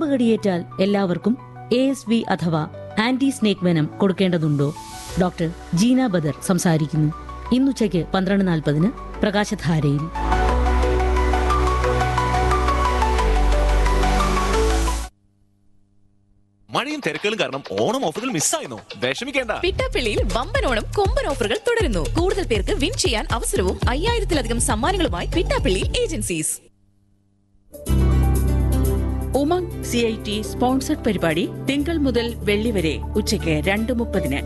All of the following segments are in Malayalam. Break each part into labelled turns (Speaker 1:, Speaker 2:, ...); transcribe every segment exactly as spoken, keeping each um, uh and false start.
Speaker 1: കടിയേറ്റാൽ എല്ലാവർക്കും എ എസ് വി അഥവാ anti snake venom കൊടുക്കേണ്ടതുണ്ടോ? Doctor Jeena Badr സംസാരിക്കുന്നു. ഇന്നുച്ചയ്ക്ക് പന്ത്രണ്ട് നാൽപ്പതിന് പ്രകാശധാരയിൽ.
Speaker 2: മഴയും തിരക്കുകളും കാരണം ഓണം ഓഫറുകൾ മിസ്സായിരുന്നു. വിഷമിക്കേണ്ട.
Speaker 3: പിട്ടാപ്പിള്ളിയിൽ വമ്പൻ ഓണം കൊമ്പൻ ഓഫറുകൾ തുടരുന്നു. കൂടുതൽ പേർക്ക് വിൻ ചെയ്യാൻ അവസരവും അയ്യായിരത്തിലധികം സമ്മാനങ്ങളുമായി Pittappilly agencies.
Speaker 4: Umang C I T sponsored പരിപാടി തിങ്കൾ മുതൽ വെള്ളി വരെ ഉച്ചയ്ക്ക് രണ്ട് മുപ്പതിന്.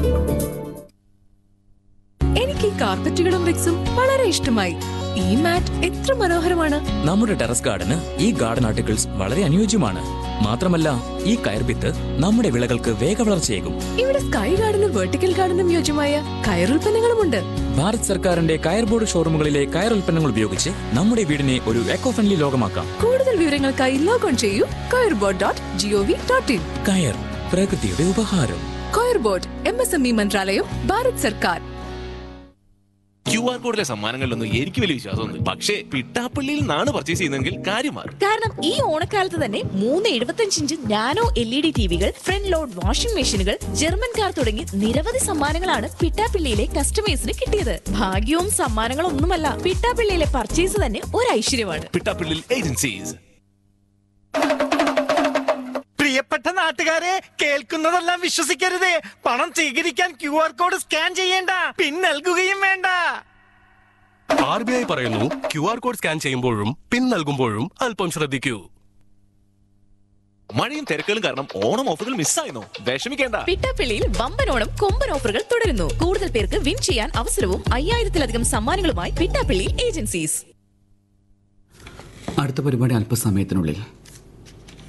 Speaker 3: എനിക്ക് കാർപ്പറ്റുകളും റിക്സും വളരെ ഇഷ്ടമായി. ഈ മാറ്റ് എത്ര മനോഹരമാണ്.
Speaker 5: നമ്മുടെ ടെറസ് ഗാർഡന് ഈ ഗാർഡൻ ആർട്ടിക്കിൾസ് വളരെ അനുയോജ്യമാണ്. മാത്രമല്ല, ഈ കയർപിത്ത് നമ്മുടെ വിളകൾക്ക് വേഗവളർച്ചയേകും.
Speaker 3: ഇവിടെ സ്കൈ ഗാർഡനും വെർട്ടിക്കൽ ഗാർഡനും യോജ്യമായ കയറുൽപ്പന്നങ്ങളുമുണ്ട്.
Speaker 5: ഭാരത് സർക്കാരിന്റെ കയർ ബോർഡ് ഷോറൂമുകളിലെ കയർ ഉൽപ്പന്നങ്ങൾ ഉപയോഗിച്ച് നമ്മുടെ വീടിനെ ഒരു എക്കോ ഫ്രണ്ട്ലി ലോകമാക്കാം.
Speaker 3: കൂടുതൽ വിവരങ്ങൾക്കായി ലോഗോൺ ചെയ്യൂ Coir Board dot G O V dot in.
Speaker 5: കയർ, പ്രകൃതിയുടെ ഉപഹാരം.
Speaker 3: Coir Board, M S M E മന്ത്രാലയം, ഭാരത് സർക്കാർ.
Speaker 2: ക്യു ആർ കോഡിലെ സമ്മാനങ്ങളിലൊന്നും എനിക്ക് വലിയ വിശ്വാസമൊന്നും. പക്ഷേ പിട്ടാപ്പള്ളിയിൽ നിന്നാണ് പർച്ചേസ് ചെയ്യുന്നതെങ്കിൽ കാര്യം മാറും.
Speaker 3: കാരണം ഈ ഓണക്കാലത്ത് തന്നെ മൂന്ന് എഴുപത്തഞ്ച് inch nano L E D ടിവികൾ, front load washing മെഷീനുകൾ, ജർമ്മൻ കാർ തുടങ്ങി നിരവധി സമ്മാനങ്ങളാണ് പിട്ടാപ്പള്ളിയിലെ കസ്റ്റമേഴ്സിന് കിട്ടിയത്. ഭാഗ്യവും സമ്മാനങ്ങളും ഒന്നുമല്ല, പിട്ടാപ്പള്ളിയിലെ പർച്ചേസ് തന്നെ ഒരു ഐശ്വര്യമാണ്.
Speaker 2: പിട്ടാപ്പള്ളി ഏജൻസീസ്.
Speaker 6: പ്രിയപ്പെട്ട നാട്ടുകാരെ, കേൾക്കുന്നതെല്ലാം വിശ്വസിക്കരുത്. പണം സ്വീകരിക്കാൻ ക്യു ആർ കോഡ് സ്കാൻ ചെയ്യേണ്ട, പിൻ നൽകുകയും വേണ്ട.
Speaker 7: ആർ ബി ഐ പറയുന്നു, ക്യു ആർ കോഡ് സ്കാൻ ചെയ്യുമ്പോഴും പിൻ നൽകുമ്പോഴും അല്പം ശ്രദ്ധിക്കൂ.
Speaker 2: മഴയും തിരക്കുകളും കാരണം ഓണം ഓഫറുകൾ മിസ്സായിരുന്നു. വിഷമിക്കേണ്ട.
Speaker 3: പിട്ടാപ്പള്ളിയിൽ വമ്പൻ ഓണം കൊമ്പൻ ഓഫറുകൾ തുടരുന്നു. കൂടുതൽ പേർക്ക് വിൻ ചെയ്യാൻ അവസരവും അയ്യായിരത്തിലധികം സമ്മാനങ്ങളുമായി പിട്ടാപ്പള്ളി ഏജൻസീസ്.
Speaker 8: അടുത്ത പരിപാടി അല്പസമയത്തിനുള്ളിൽ.